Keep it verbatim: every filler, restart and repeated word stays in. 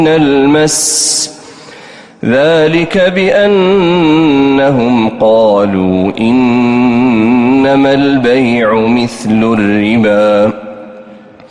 المس ذلك بأنهم قالوا إنما البيع مثل الربا